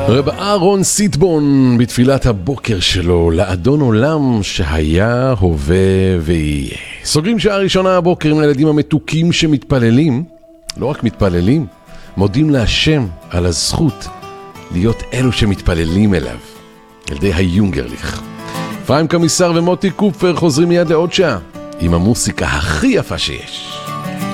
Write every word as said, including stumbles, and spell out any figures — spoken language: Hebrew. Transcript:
רב אהרון סיטבון בתפילת הבוקר שלו לאדון עולם שהיה, הווה ויהיה. סוגרים שעה ראשונה הבוקר עם הילדים המתוקים שמתפללים, לא רק מתפללים, מודים להשם על הזכות להיות אלו שמתפללים אליו, ילדי היונגרליך. אפרים קמיסר ומוטי קופר חוזרים מיד לעוד שעה עם המוסיקה הכי יפה שיש.